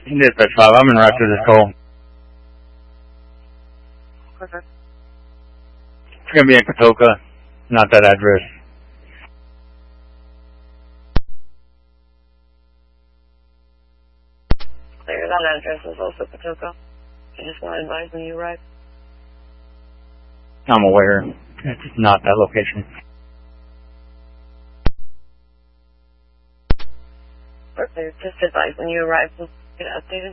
Dispatch 5, I'm in route to this call. Okay. It's going to be in Patoka, not that address. Clear, that address is also Patoka. I just want to advise when you arrive. I'm aware. It's not that location. Okay, just advise when you arrive. We'll get updated.